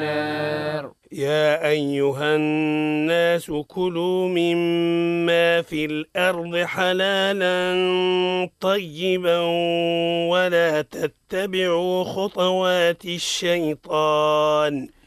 يا أيها الناس كلوا مما في الأرض حلالا طيبا ولا تتبعوا خطوات الشيطان